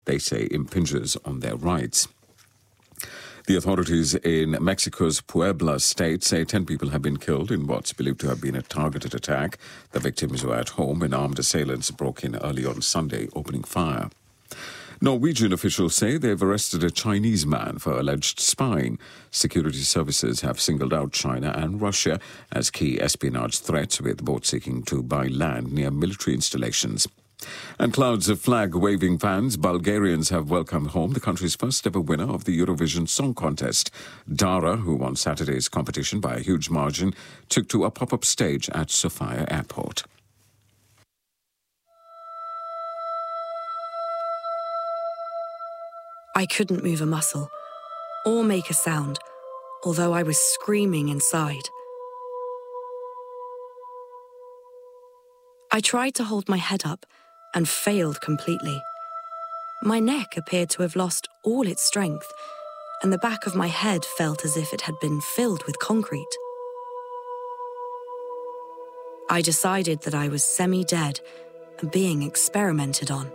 they say impinges on their rights. The authorities in Mexico's Puebla state say 10 people have been killed in what's believed to have been a targeted attack. The victims were at home when armed assailants broke in early on Sunday, opening fire. Norwegian officials say they've arrested a Chinese man for alleged spying. Security services have singled out China and Russia as key espionage threats, with both seeking to buy land near military installations. And clouds of flag-waving fans, Bulgarians have welcomed home the country's first-ever winner of the Eurovision Song Contest. Dara, who won Saturday's competition by a huge margin, took to a pop-up stage at Sofia Airport. I couldn't move a muscle or make a sound, although I was screaming inside. I tried to hold my head up and failed completely. My neck appeared to have lost all its strength, and the back of my head felt as if it had been filled with concrete. I decided that I was semi-dead and being experimented on.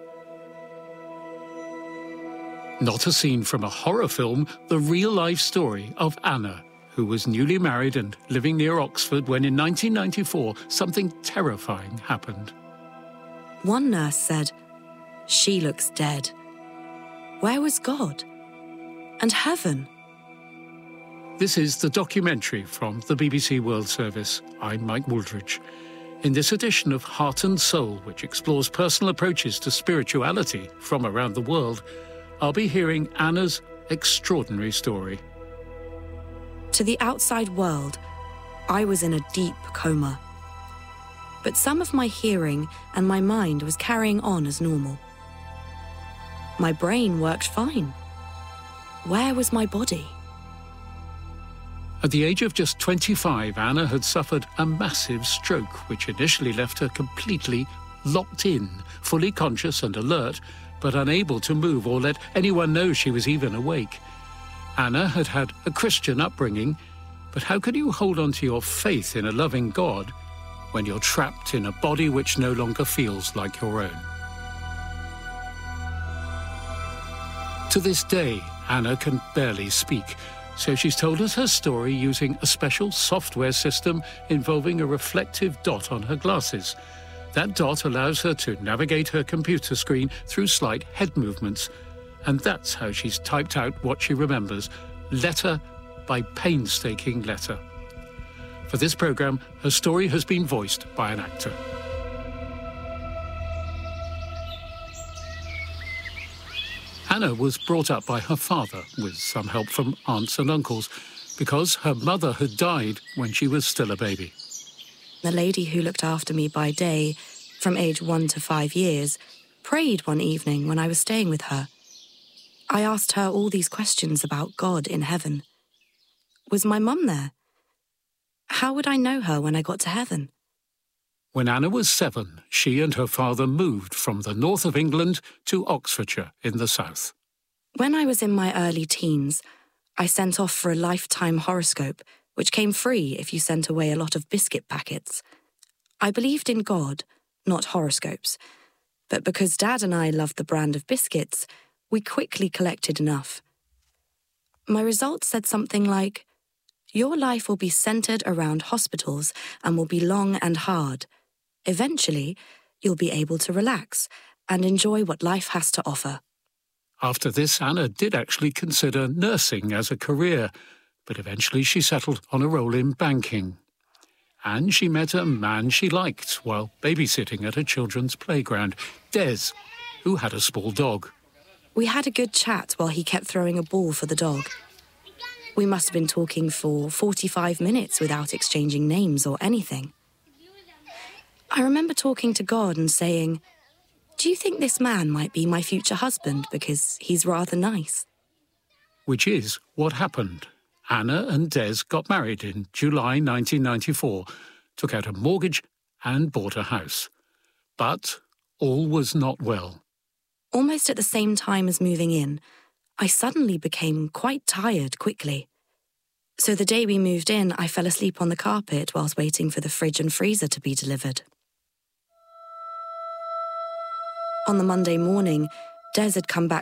Not a scene from a horror film, the real-life story of Anna, who was newly married and living near Oxford when in 1994 something terrifying happened. One nurse said, "She looks dead." Where was God? And heaven? This is the documentary from the BBC World Service. I'm Mike Wooldridge. In this edition of Heart and Soul, which explores personal approaches to spirituality from around the world, I'll be hearing Anna's extraordinary story. To the outside world, I was in a deep coma. But some of my hearing and my mind was carrying on as normal. My brain worked fine. Where was my body? At the age of just 25, Anna had suffered a massive stroke, which initially left her completely locked in, fully conscious and alert, but unable to move or let anyone know she was even awake. Anna had had a Christian upbringing, but how could you hold on to your faith in a loving God when you're trapped in a body which no longer feels like your own? To this day, Anna can barely speak, so she's told us her story using a special software system involving a reflective dot on her glasses. That dot allows her to navigate her computer screen through slight head movements, and that's how she's typed out what she remembers, letter by painstaking letter. For this programme, her story has been voiced by an actor. Anna was brought up by her father, with some help from aunts and uncles, because her mother had died when she was still a baby. The lady who looked after me by day, from age 1 to 5 years, prayed one evening when I was staying with her. I asked her all these questions about God in heaven. Was my mum there? How would I know her when I got to heaven? When Anna was 7, she and her father moved from the north of England to Oxfordshire in the south. When I was in my early teens, I sent off for a lifetime horoscope, which came free if you sent away a lot of biscuit packets. I believed in God, not horoscopes, but because Dad and I loved the brand of biscuits, we quickly collected enough. My results said something like, "Your life will be centred around hospitals and will be long and hard. Eventually, you'll be able to relax and enjoy what life has to offer." After this, Anna did actually consider nursing as a career, but eventually she settled on a role in banking. And she met a man she liked while babysitting at a children's playground, Des, who had a small dog. We had a good chat while he kept throwing a ball for the dog. We must have been talking for 45 minutes without exchanging names or anything. I remember talking to God and saying, "Do you think this man might be my future husband because he's rather nice?" Which is what happened. Anna and Des got married in July 1994, took out a mortgage and bought a house. But all was not well. Almost at the same time as moving in, I suddenly became quite tired quickly. So the day we moved in, I fell asleep on the carpet whilst waiting for the fridge and freezer to be delivered. On the Monday morning, Des had come back